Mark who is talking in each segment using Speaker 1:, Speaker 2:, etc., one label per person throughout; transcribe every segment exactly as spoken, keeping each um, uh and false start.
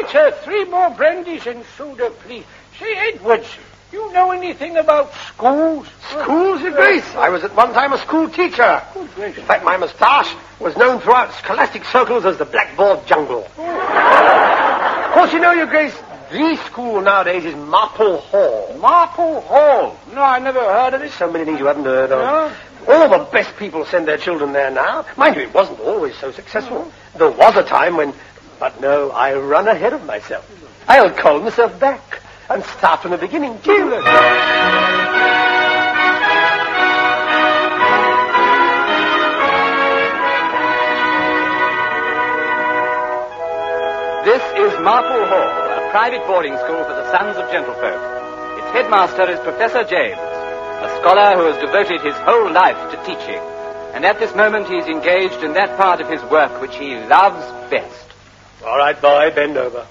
Speaker 1: Waiter, three more brandies and soda, please. Say, Edwards, you know anything about schools?
Speaker 2: Schools, Your Grace? I was at one time a school teacher.
Speaker 1: Good gracious.
Speaker 2: In fact, my moustache was known throughout scholastic circles as the blackboard jungle. Of course, you know, Your Grace, the school nowadays is Marple Hall.
Speaker 1: Marple Hall? No, I never heard of it.
Speaker 2: So many things you haven't heard of.
Speaker 1: No?
Speaker 2: All the best people send their children there now. Mind you, it wasn't always so successful. Mm. There was a time when... But no, I run ahead of myself. I'll call myself back and start from the beginning. Children.
Speaker 3: This is Marple Hall, a private boarding school for the sons of gentlefolk. Its headmaster is Professor James, a scholar who has devoted his whole life to teaching. And at this moment he is engaged in that part of his work which he loves best.
Speaker 2: All right, boy, bend over.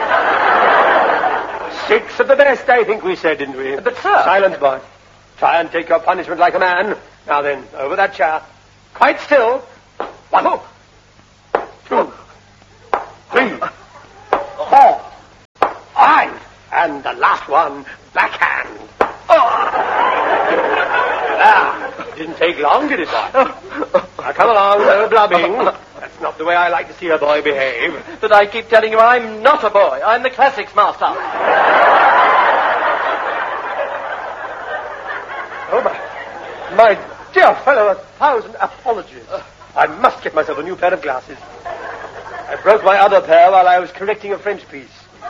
Speaker 2: Six of the best, I think we said, didn't we?
Speaker 3: But, sir...
Speaker 2: Silence, boy. Try and take your punishment like a man. Now then, over that chair. Quite still. One, two, three, four, five. And the last one, backhand. Oh. Ah, didn't take long, did it, boy? Now, come along, no blubbing. That's not the way I like to see a boy behave.
Speaker 3: But I keep telling you I'm not a boy. I'm the classics master.
Speaker 2: Oh, my, my dear fellow, a thousand apologies. I must get myself a new pair of glasses. I broke my other pair while I was correcting a French piece.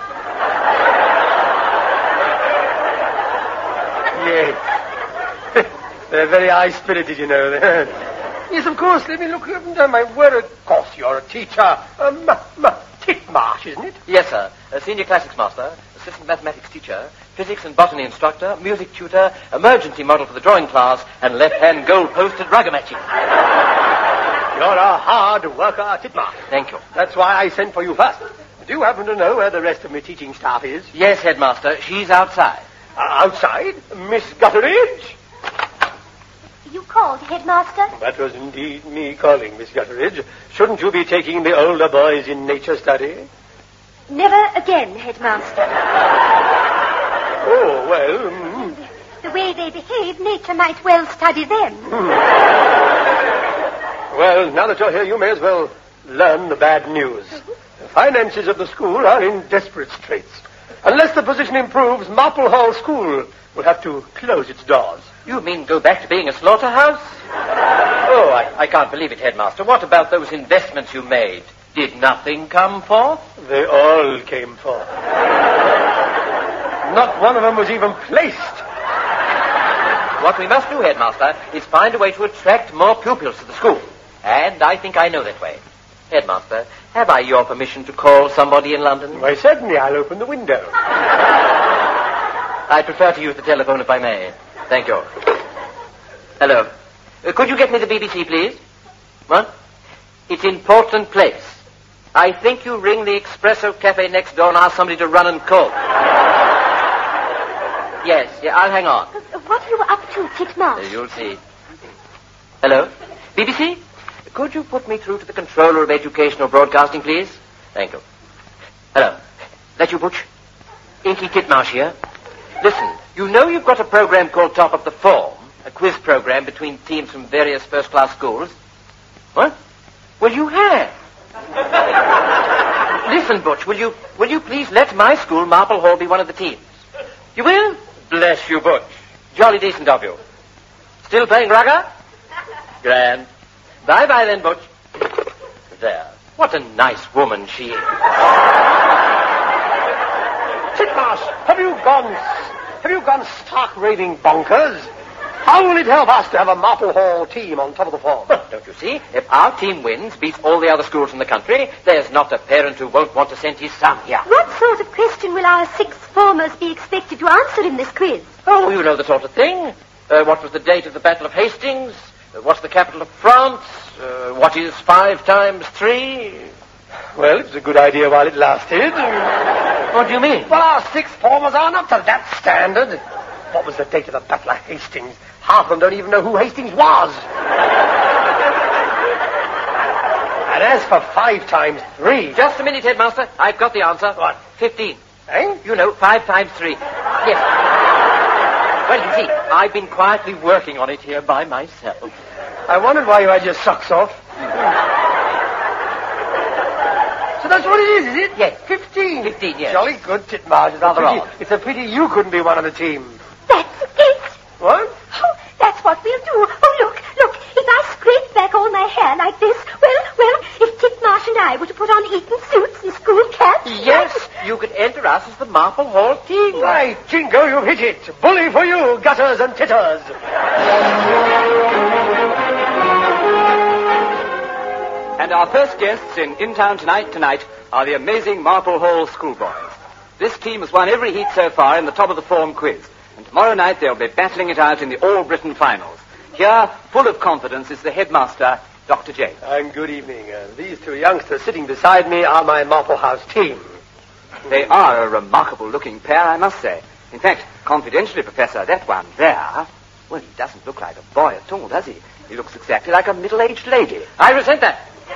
Speaker 2: Yes. They're very high-spirited, you know. Yes, of course. Let me look up and down my word. Of course, you're a teacher. Um, m- Titmarsh, isn't it?
Speaker 3: Yes, sir. A senior classics master, assistant mathematics teacher, physics and botany instructor, music tutor, emergency model for the drawing class, and left-hand goal-post at rugger matching.
Speaker 2: You're a hard worker, Titmarsh.
Speaker 3: Thank you.
Speaker 2: That's why I sent for you first. Do you happen to know where the rest of my teaching staff is?
Speaker 3: Yes, headmaster. She's outside.
Speaker 2: Uh, outside? Miss Gutteridge?
Speaker 4: You called, Headmaster?
Speaker 2: That was indeed me calling, Miss Gutteridge. Shouldn't you be taking the older boys in nature study?
Speaker 4: Never again, Headmaster.
Speaker 2: Oh, well... Mm.
Speaker 4: The way they behave, nature might well study them.
Speaker 2: Mm. Well, now that you're here, you may as well learn the bad news. The finances of the school are in desperate straits. Unless the position improves, Marple Hall School will have to close its doors.
Speaker 3: You mean go back to being a slaughterhouse? Oh, I, I can't believe it, Headmaster. What about those investments you made? Did nothing come forth?
Speaker 2: They all came forth. Not one of them was even placed.
Speaker 3: What we must do, Headmaster, is find a way to attract more pupils to the school. And I think I know that way. Headmaster, have I your permission to call somebody in London?
Speaker 2: Why, certainly. I'll open the window.
Speaker 3: I prefer to use the telephone if I may. Thank you. Hello. Uh, could you get me the B B C, please? What? It's in Portland Place. I think you ring the Espresso Cafe next door and ask somebody to run and call. Yes, yeah, I'll hang on.
Speaker 4: Uh, what are you up to, Titmarsh?
Speaker 3: Uh, you'll see. Hello? B B C? Could you put me through to the Controller of Educational Broadcasting, please? Thank you. Hello. That you, Butch? Inky Titmarsh here. Listen, you know you've got a program called Top of the Form, a quiz program between teams from various first-class schools. What? Well, you have. Listen, Butch, will you will you please let my school, Marple Hall, be one of the teams? You will? Bless you, Butch. Jolly decent of you. Still playing rugger? Grand. Bye-bye then, Butch. There. What a nice woman she is.
Speaker 2: Titmarsh, have you gone... Have you gone stark raving bonkers? How will it help us to have a Marple Hall team on top of the form?
Speaker 3: Well, don't you see? If our team wins, beats all the other schools in the country, there's not a parent who won't want to send his son here.
Speaker 4: What sort of question will our sixth formers be expected to answer in this quiz?
Speaker 3: Oh, you know the sort of thing. Uh, what was the date of the Battle of Hastings? Uh, what's the capital of France? Uh, what is five times three?
Speaker 2: Well, it was a good idea while it lasted.
Speaker 3: What do you mean?
Speaker 2: Well, our sixth formers aren't up to that standard. What was the date of the Battle of Hastings? Half of them don't even know who Hastings was. And And as for five times three...
Speaker 3: Just a minute, Headmaster. I've got the answer.
Speaker 2: What?
Speaker 3: Fifteen.
Speaker 2: Eh?
Speaker 3: You know, five times three. Yes. Well, you see, I've been quietly working on it here by myself.
Speaker 2: I wondered why you had your socks off. So that's what it is, is it?
Speaker 3: Yes.
Speaker 2: Fifteen.
Speaker 3: Fifteen, yes.
Speaker 2: Jolly good, Titmarsh. It's
Speaker 3: Rather
Speaker 2: a pity-
Speaker 3: odd.
Speaker 2: It's a pity you couldn't be one of the team.
Speaker 4: That's it.
Speaker 2: What?
Speaker 4: Oh, that's what we'll do. Oh, look, look. If I scrape back all my hair like this, well, well, if Titmarsh and I were to put on Eton suits and school caps...
Speaker 3: Yes, you could enter us as the Marple Hall team.
Speaker 2: Right, Jingo, you've hit it. Bully for you, gutters and titters.
Speaker 5: And our first guests in In Town Tonight Tonight are the amazing Marple Hall schoolboys. This team has won every heat so far in the top of the form quiz. And tomorrow night they'll be battling it out in the All-Britain finals. Here, full of confidence, is the headmaster, Doctor James.
Speaker 2: And good evening. Uh, these two youngsters sitting beside me are my Marple House team.
Speaker 5: They are a remarkable-looking pair, I must say. In fact, confidentially, Professor, that one there, well, he doesn't look like a boy at all, does he? He looks exactly like a middle-aged lady.
Speaker 3: I resent that.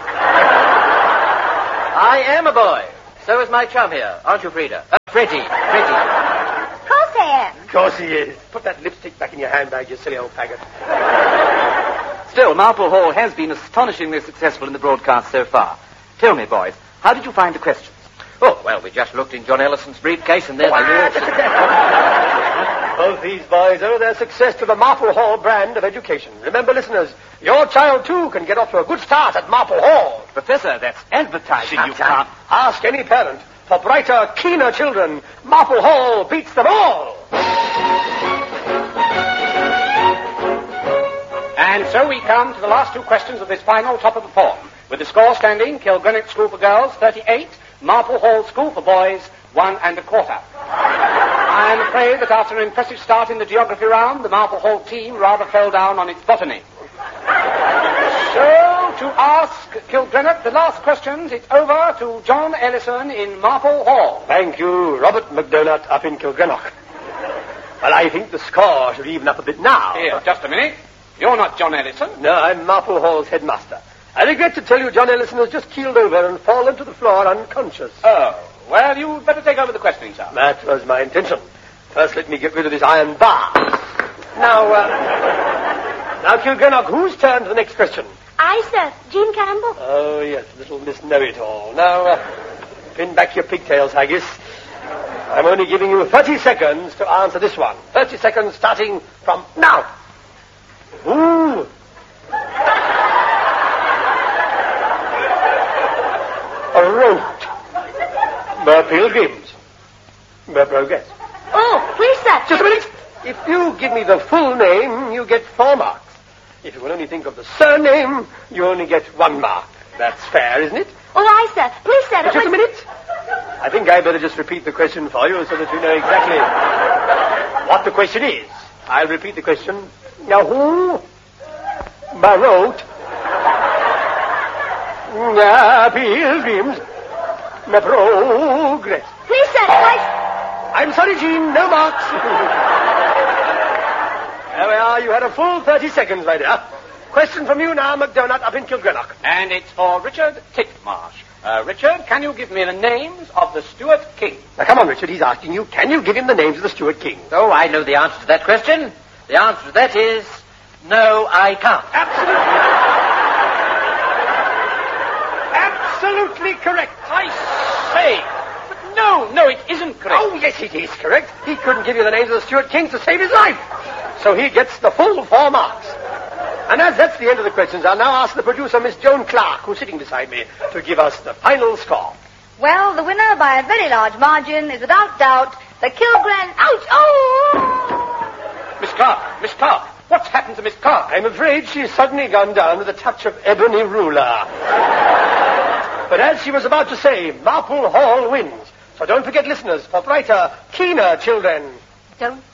Speaker 3: I am a boy. So is my chum here, aren't you, Frida? Uh, Freddie. Freddie.
Speaker 4: Of course I am.
Speaker 2: Of course he is. Put that lipstick back in your handbag, you silly old faggot.
Speaker 5: Still, Marple Hall has been astonishingly successful in the broadcast so far. Tell me, boys, how did you find the questions?
Speaker 3: Oh, well, we just looked in John Ellison's briefcase and there they were.
Speaker 2: Both these boys owe their success to the Marple Hall brand of education. Remember, listeners, your child, too, can get off to a good start at Marple Hall.
Speaker 5: Professor, that's advertising. You can't.
Speaker 2: Ask any parent. For brighter, keener children, Marple Hall beats them all.
Speaker 1: And so we come to the last two questions of this final top of the form, with the score standing, Kilgrenwick School for Girls, thirty-eight, Marple Hall School for Boys, one and a quarter. I'm afraid that after an impressive start in the geography round, the Marple Hall team rather fell down on its botany. So, to ask Kilgrenwick the last questions, it's over to John Ellison in Marple Hall.
Speaker 2: Thank you, Robert McDonald up in Kilgrenwick. Well, I think the score should even up a bit now.
Speaker 1: Here, just a minute. You're not John Ellison.
Speaker 2: No, I'm Marple Hall's headmaster. I regret to tell you John Ellison has just keeled over and fallen to the floor unconscious.
Speaker 1: Oh, well, you'd better take over the questioning, sir.
Speaker 2: That was my intention. First, let me get rid of this iron bar. Now, uh... now, Kilgrenwick, whose turn to the next question?
Speaker 4: I, sir. Jean Campbell.
Speaker 2: Oh, yes, little Miss Know-It-All. Now, uh, pin back your pigtails, Haggis. I'm only giving you thirty seconds to answer this one. thirty seconds starting from now. Ooh. A road. The pilgrims. The progress.
Speaker 4: Oh, please, sir.
Speaker 2: Just a minute. If you give me the full name, you get four marks. If you will only think of the surname, you only get one mark. That's fair, isn't it?
Speaker 4: Oh, I, sir. Please, sir.
Speaker 2: Just a minute. I think I better just repeat the question for you so that you know exactly what the question is. I'll repeat the question. Now, who wrote the pilgrims the progress?
Speaker 4: Please, sir. I...
Speaker 2: I'm sorry, Jean. No marks. There we are. You had a full thirty seconds, my dear. Question from you now, McDonald, up in Kilgrenwick.
Speaker 1: And it's for Richard Titmarsh. Uh, Richard, can you give me the names of the Stuart Kings?
Speaker 2: Now, come on, Richard. He's asking you, can you give him the names of the Stuart Kings?
Speaker 3: Oh, I know the answer to that question. The answer to that is, no, I can't.
Speaker 2: Absolutely. Absolutely correct.
Speaker 1: I say. But no, no, it isn't correct.
Speaker 2: Oh, yes, it is correct. He couldn't give you the names of the Stuart Kings to save his life. So he gets the full four marks. And as that's the end of the questions, I'll now ask the producer, Miss Joan Clark, who's sitting beside me, to give us the final score.
Speaker 6: Well, the winner by a very large margin is without doubt the Kilgren... Ouch! Oh!
Speaker 1: Miss Clark, Miss Clark, what's happened to Miss Clark?
Speaker 2: I'm afraid she's suddenly gone down with a touch of ebony ruler. But as she was about to say, Marple Hall wins. So don't forget, listeners, for brighter, keener children.
Speaker 4: Don't